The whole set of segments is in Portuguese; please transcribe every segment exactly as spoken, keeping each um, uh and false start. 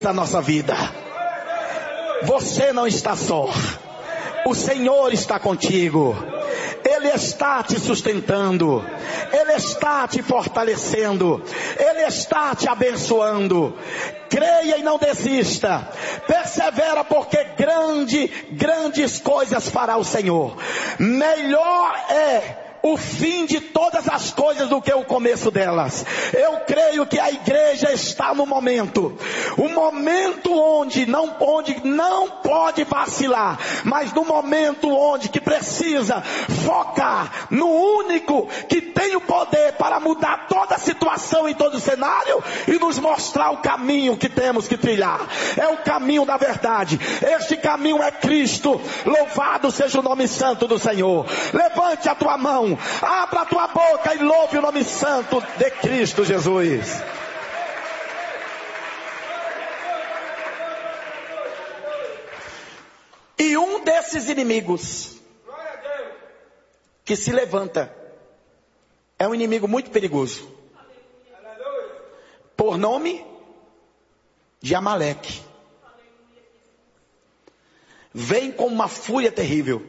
da nossa vida. Você não está só. O Senhor está contigo. Ele está te sustentando. Ele está te fortalecendo. Ele está te abençoando. Creia e não desista. Persevera, porque grande, grandes coisas fará o Senhor. Melhor é o fim de todas as coisas do que o começo delas. Eu creio que a igreja está no momento, um momento onde não, onde não pode vacilar, mas no momento onde que precisa focar no único que tem o poder para mudar toda a situação e todo o cenário e nos mostrar o caminho que temos que trilhar. É o caminho da verdade. Este caminho é Cristo. Louvado seja o nome santo do Senhor. Levante a tua mão, abra a tua boca e louve o nome santo de Cristo Jesus. E um desses inimigos que se levanta é um inimigo muito perigoso, por nome de Amaleque. Vem com uma fúria terrível.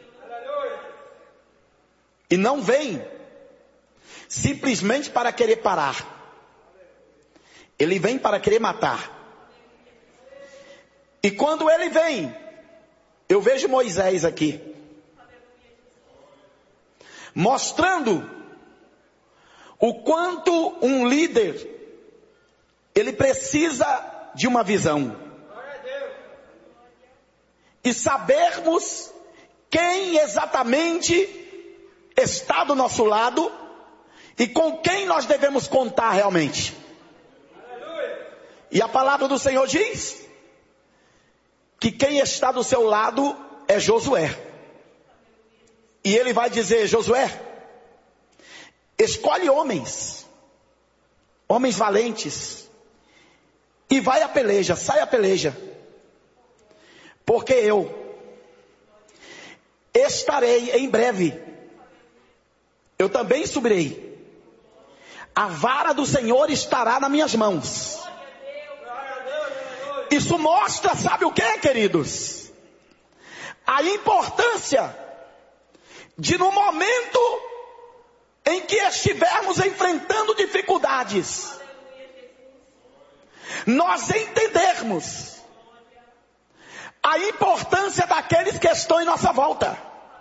E não vem simplesmente para querer parar. Ele vem para querer matar. E quando ele vem, eu vejo Moisés aqui, mostrando o quanto um líder, ele precisa de uma visão. E sabermos quem exatamente está do nosso lado e com quem nós devemos contar realmente. E a palavra do Senhor diz que quem está do seu lado é Josué. E ele vai dizer: Josué, escolhe homens, homens valentes, e vai à peleja, sai à peleja, porque eu estarei em breve, eu também subirei, a vara do Senhor estará nas minhas mãos. Isso mostra, sabe o que, queridos? A importância de, no momento em que estivermos enfrentando dificuldades, nós entendermos a importância daqueles que estão em nossa volta.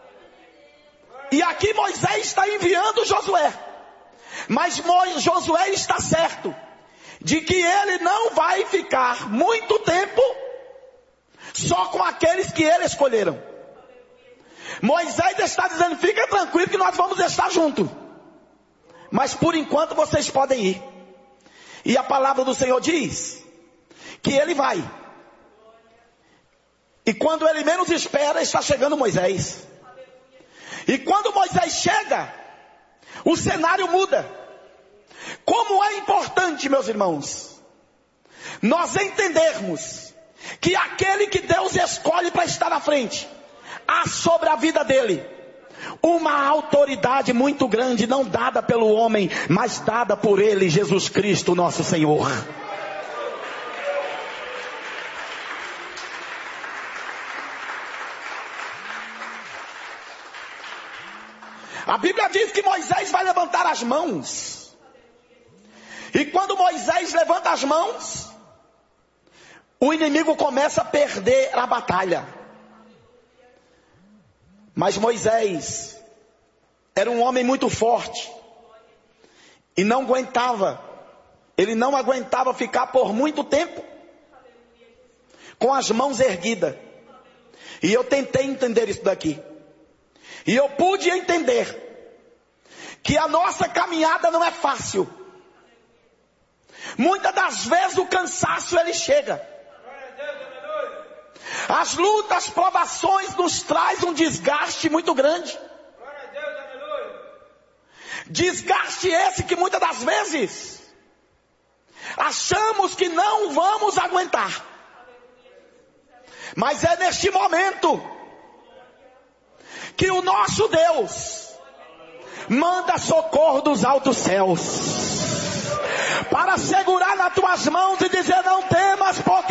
E aqui Moisés está enviando Josué, mas Josué está certo de que ele não vai ficar muito tempo só com aqueles que ele escolheram. Moisés está dizendo: fica tranquilo que nós vamos estar juntos, mas por enquanto vocês podem ir. E a palavra do Senhor diz que ele vai, e quando ele menos espera, está chegando Moisés. E quando Moisés chega, o cenário muda. Como é importante, meus irmãos, nós entendermos que aquele que Deus escolhe para estar na frente, há sobre a vida dele uma autoridade muito grande, não dada pelo homem, mas dada por ele, Jesus Cristo, nosso Senhor. A Bíblia diz que Moisés vai levantar as mãos. E quando Moisés levanta as mãos, o inimigo começa a perder a batalha. Mas Moisés era um homem muito forte. E não aguentava. Ele não aguentava ficar por muito tempo com as mãos erguidas. E eu tentei entender isso daqui. E eu pude entender que a nossa caminhada não é fácil. Muitas das vezes o cansaço ele chega. As lutas, as provações nos traz um desgaste muito grande. Desgaste esse que muitas das vezes achamos que não vamos aguentar. Mas é neste momento que o nosso Deus manda socorro dos altos céus. para segurar nas tuas mãos e dizer: não temas, porque